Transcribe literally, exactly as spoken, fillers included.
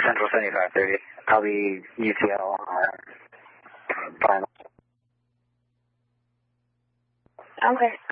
Central seventy-five thirty. I'll be U T L uh, final. Okay.